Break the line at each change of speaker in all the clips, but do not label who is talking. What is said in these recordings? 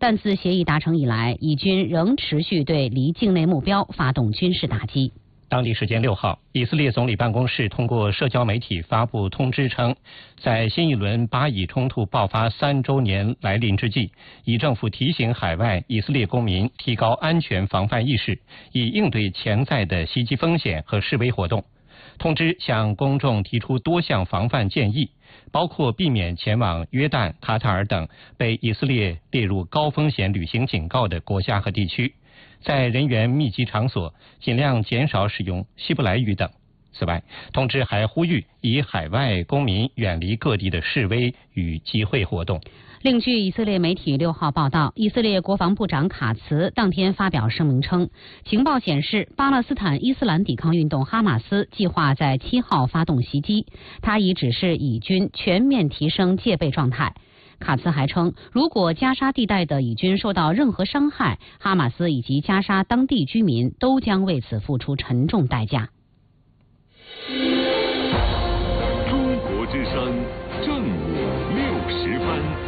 但自协议达成以来，以军仍持续对离境内目标发动军事打击。
当地时间6号，以色列总理办公室通过社交媒体发布通知称，在新一轮巴以冲突爆发3周年来临之际，以政府提醒海外以色列公民提高安全防范意识，以应对潜在的袭击风险和示威活动。通知向公众提出多项防范建议，包括避免前往约旦、卡塔尔等被以色列列入高风险旅行警告的国家和地区，在人员密集场所尽量减少使用希伯来语等。此外，通知还呼吁以海外公民远离各地的示威与集会活动。
另据以色列媒体6号报道，以色列国防部长卡茨当天发表声明称，情报显示巴勒斯坦伊斯兰抵抗运动哈马斯计划在7号发动袭击，他已指示以军全面提升戒备状态。卡茨还称，如果加沙地带的以军受到任何伤害，哈马斯以及加沙当地居民都将为此付出沉重代价。
中国之声正午60分。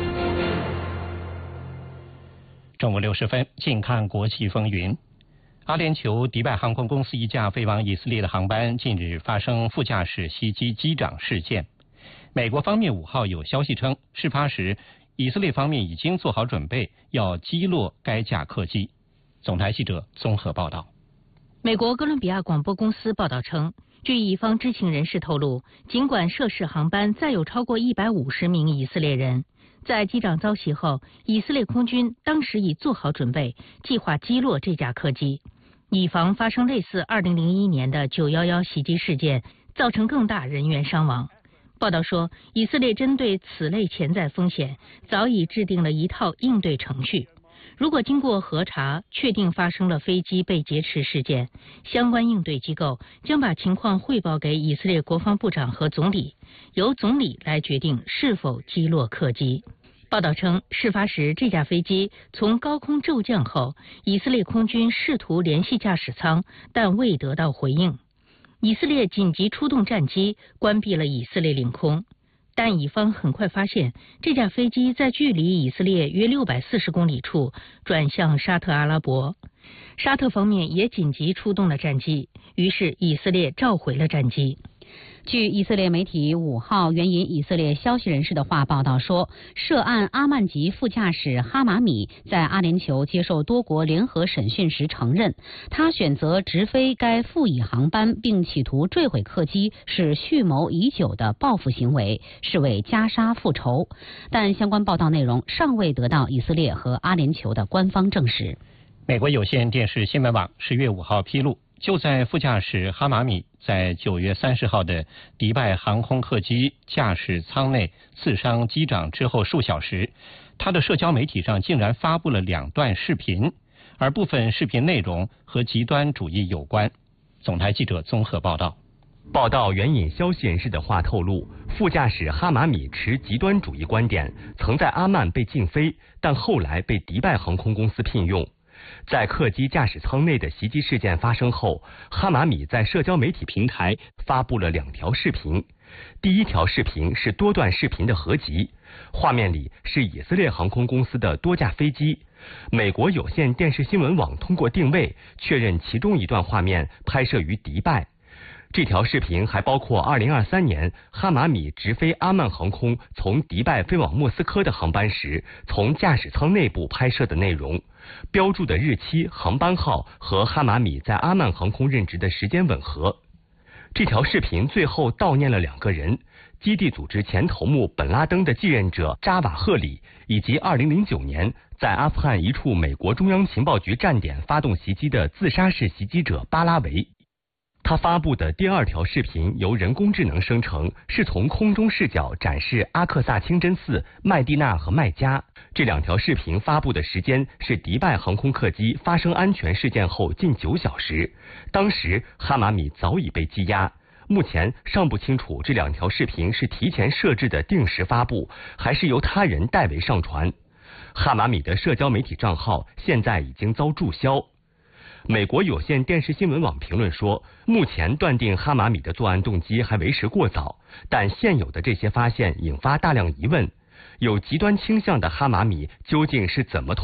正午60分，近看国际风云。阿联酋迪拜航空公司一架飞往以色列的航班近日发生副驾驶袭击机长事件。美国方面5号有消息称，事发时以色列方面已经做好准备，要击落该架客机。总台记者综合报道。
美国哥伦比亚广播公司报道称，据以方知情人士透露，尽管涉事航班载有超过150名以色列人，在机长遭袭后，以色列空军当时已做好准备，计划击落这架客机，以防发生类似2001年的911袭击事件，造成更大人员伤亡。报道说，以色列针对此类潜在风险，早已制定了一套应对程序。如果经过核查确定发生了飞机被劫持事件，相关应对机构将把情况汇报给以色列国防部长和总理，由总理来决定是否击落客机。报道称，事发时这架飞机从高空骤降后，以色列空军试图联系驾驶舱，但未得到回应。以色列紧急出动战机，关闭了以色列领空。但以方很快发现，这架飞机在距离以色列约640公里处转向沙特阿拉伯，沙特方面也紧急出动了战机，于是以色列召回了战机。
据以色列媒体5号援引以色列消息人士的话报道说，涉案阿曼籍副驾驶哈马米在阿联酋接受多国联合审讯时承认，他选择直飞该副乙航班并企图坠毁客机是蓄谋已久的报复行为，是为加沙复仇。但相关报道内容尚未得到以色列和阿联酋的官方证实。
美国有线电视新闻网10月5号披露，就在副驾驶哈马米在9月30号的迪拜航空客机驾驶舱内刺伤机长之后数小时，他的社交媒体上竟然发布了2段视频，而部分视频内容和极端主义有关。总台记者综合报道。
报道援引消息人士的话透露，副驾驶哈马米持极端主义观点，曾在阿曼被禁飞，但后来被迪拜航空公司聘用。在客机驾驶舱内的袭击事件发生后，哈马米在社交媒体平台发布了2条视频。第一条视频是多段视频的合集，画面里是以色列航空公司的多架飞机。美国有线电视新闻网通过定位确认其中一段画面拍摄于迪拜。这条视频还包括2023年哈马米直飞阿曼航空从迪拜飞往莫斯科的航班时，从驾驶舱内部拍摄的内容，标注的日期、航班号和哈马米在阿曼航空任职的时间吻合。这条视频最后悼念了2个人，基地组织前头目本拉登的继任者扎瓦赫里，以及2009年在阿富汗一处美国中央情报局站点发动袭击的自杀式袭击者巴拉维。他发布的第2条视频由人工智能生成，是从空中视角展示阿克萨清真寺、麦地那和麦加。这2条视频发布的时间是迪拜航空客机发生安全事件后近9小时，当时哈马米早已被羁押。目前尚不清楚这2条视频是提前设置的定时发布，还是由他人代为上传。哈马米的社交媒体账号现在已经遭注销。美国有线电视新闻网评论说，目前断定哈马米的作案动机还为时过早，但现有的这些发现引发大量疑问，有极端倾向的哈马米究竟是怎么